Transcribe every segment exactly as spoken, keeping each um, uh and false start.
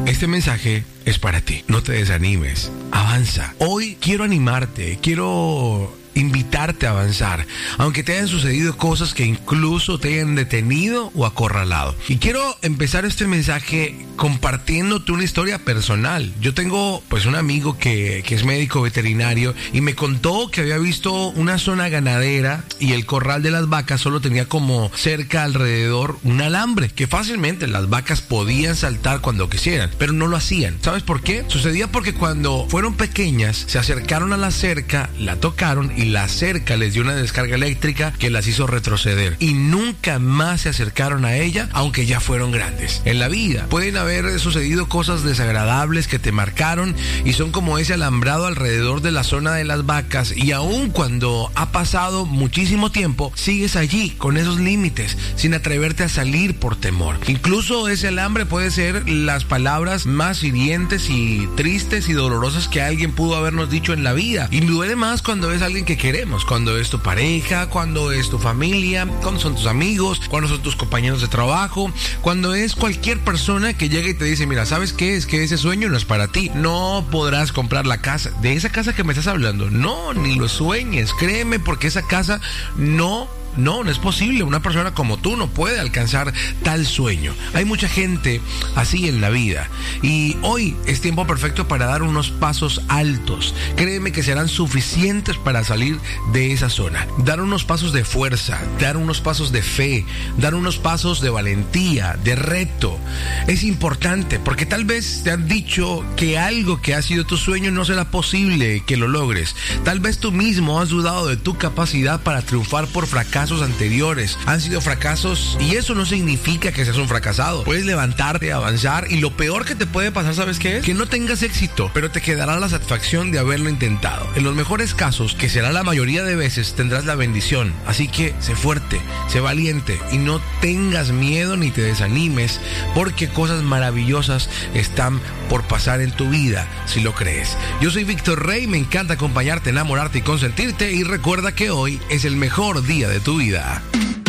Este mensaje es para ti. No te desanimes. Avanza. Hoy quiero animarte. Quiero invitarte a avanzar, aunque te hayan sucedido cosas que incluso te hayan detenido o acorralado. Y quiero empezar este mensaje compartiéndote una historia personal. Yo tengo pues un amigo que, que es médico veterinario y me contó que había visto una zona ganadera y el corral de las vacas solo tenía como cerca alrededor un alambre que fácilmente las vacas podían saltar cuando quisieran, pero no lo hacían. ¿Sabes por qué? Sucedía porque cuando fueron pequeñas se acercaron a la cerca, la tocaron y la cerca les dio una descarga eléctrica que las hizo retroceder y nunca más se acercaron a ella, aunque ya fueron grandes. En la vida pueden haber sucedido cosas desagradables que te marcaron y son como ese alambrado alrededor de la zona de las vacas, y aun cuando ha pasado muchísimo tiempo sigues allí con esos límites sin atreverte a salir por temor. Incluso ese alambre puede ser las palabras más hirientes y tristes y dolorosas que alguien pudo habernos dicho en la vida, y duele más cuando es alguien que queremos, cuando es tu pareja, cuando es tu familia, cuando son tus amigos, cuando son tus compañeros de trabajo, cuando es cualquier persona que llega y te dice: mira, ¿sabes qué? Es que ese sueño no es para ti, no podrás comprar la casa, de esa casa que me estás hablando, no, ni lo sueñes, créeme, porque esa casa no No, no es posible. Una persona como tú no puede alcanzar tal sueño. Hay mucha gente así en la vida. Y hoy es tiempo perfecto para dar unos pasos altos. Créeme que serán suficientes para salir de esa zona. Dar unos pasos de fuerza, dar unos pasos de fe, dar unos pasos de valentía, de reto. Es importante porque tal vez te han dicho que algo que ha sido tu sueño no será posible que lo logres. Tal vez tú mismo has dudado de tu capacidad para triunfar por fracaso anteriores. Han sido fracasos y eso no significa que seas un fracasado. Puedes levantarte, avanzar, y lo peor que te puede pasar, ¿sabes qué es? Que no tengas éxito, pero te quedará la satisfacción de haberlo intentado. En los mejores casos, que será la mayoría de veces, tendrás la bendición. Así que sé fuerte, sé valiente y no tengas miedo ni te desanimes, porque cosas maravillosas están por pasar en tu vida si lo crees. Yo soy Víctor Rey, me encanta acompañarte, enamorarte y consentirte, y recuerda que hoy es el mejor día de tu vida.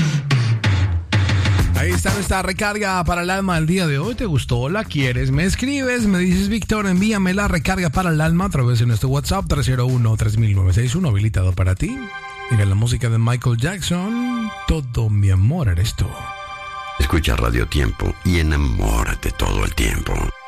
Ahí está nuestra recarga para el alma del día de hoy. ¿Te gustó? ¿La quieres? Me escribes, me dices: Víctor, envíame la recarga para el alma a través de nuestro WhatsApp tres cero uno, tres mil novecientos sesenta y uno, habilitado para ti. Mira la música de Michael Jackson. Todo mi amor eres tú. Escucha Radio Tiempo y enamórate todo el tiempo.